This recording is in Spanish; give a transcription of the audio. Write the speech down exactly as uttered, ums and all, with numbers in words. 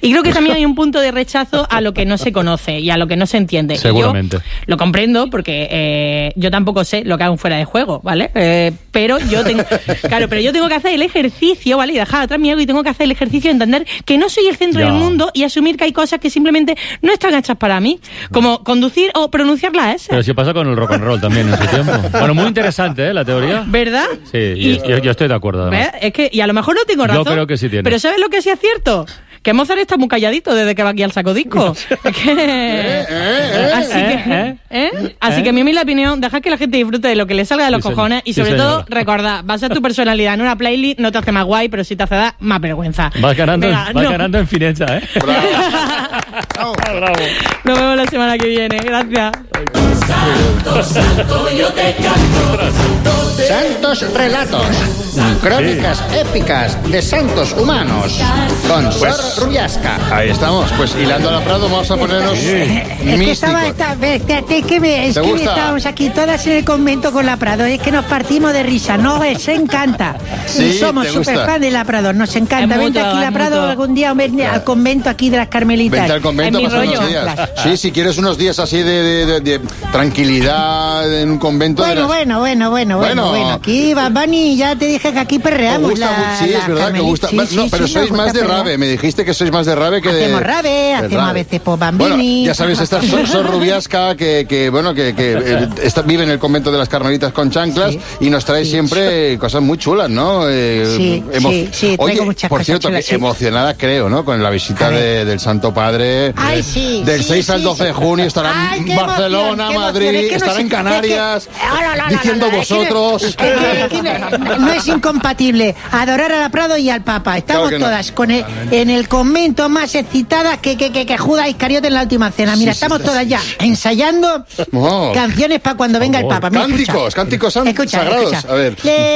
Y creo que también hay un punto de rechazo a lo que no se conoce y a lo que no se entiende. Seguramente. Y yo lo comprendo porque eh, yo tampoco sé lo que hago fuera de juego, ¿vale? Eh, pero yo tengo, claro, pero yo tengo que hacer el ejercicio, ¿vale? Y dejar atrás mi ego y tengo que hacer el ejercicio de entender que no soy el centro ya. del mundo y asumir que hay cosas que simplemente no están hechas para mí, como conducir o pronunciar la S. Pero si pasa con el rock and roll también en su tiempo. Bueno, muy interesante, ¿eh? La teoría. ¿Verdad? Sí, y, yo, yo estoy de acuerdo, además. ¿Ves? Es que, y a lo mejor no tengo razón. Yo creo que sí tiene. Pero ¿sabes lo que sí es cierto? Que Mozart está muy calladito desde que va aquí al saco disco. Es que... Eh, eh, Así que, eh, ¿eh? Así que mi humilde opinión, dejad que la gente disfrute de lo que le salga de los Sí, cojones y sí, sobre señora. todo, recordad, basar tu personalidad en una playlist no te hace más guay, pero sí te hace dar más vergüenza. Vas ganando, Venga, vas no. ganando en fineza, ¿eh? Bravo. Bravo. Nos vemos la semana que viene. Gracias. Santos Relatos, crónicas épicas de santos humanos, con Sor Rubiasca. Ahí estamos, pues hilando a la Prado vamos a ponernos Es que místicos. estaba, está, espérate, es que, me, es ¿Te que gusta? estábamos aquí todas en el convento con la Prado, es que nos partimos de risa, nos encanta. Sí, Y somos ¿te súper gusta? fan de la Prado, nos encanta. Es Vente mutuo, aquí la es Prado mutuo. algún día, ven al convento aquí de las Carmelitas. Vente al convento En a mi pasar unos rollo. días. Sí, si quieres unos días así de, de- de- de tranquilidad en un convento. de Bueno, las- bueno, bueno, bueno, bueno, Bueno. bueno. Aquí, Bani, ya te dije que aquí Os perreamos. gusta la, mu- sí, la es verdad que Carmelita. gusta. Sí, no, sí, pero sí, sois nos más gusta de perrear. rave. Me dijiste que sois más de rave que de. Hacemos rave, de hacemos rave. a veces po Bueno, bambini. ya sabéis, esta Sor, Sor Rubiasca que, que, bueno, que, que eh, está- vive en el convento de las Carmelitas con chanclas Sí. y nos trae Sí, siempre cosas muy chulas, ¿no? Eh, Sí, sí, sí, traigo Oye, muchas por cosas cierto, chulas, que sí. emocionada creo, ¿no? Con la visita A ver. de- del Santo Padre. Ay, sí. Del sí, seis al sí, doce de sí. junio estará Ay, en qué emoción, Barcelona, qué emoción. Madrid, Es que no estará sé- en Canarias, es que- ah, no, no, no, diciendo no, no, es que no- vosotros. es que- es que no, no es incompatible adorar a la Prado y al Papa. Estamos Claro que no. todas con el- en el convento más excitadas que, que, que, que Judas Iscariote en la última cena. Mira, Sí, sí, estamos sí, todas sí. ya ensayando Oh. canciones para cuando venga el Papa. Mira, Cánticos, escucha. cánticos san- Escucha, sagrados. escucha. A ver. Le-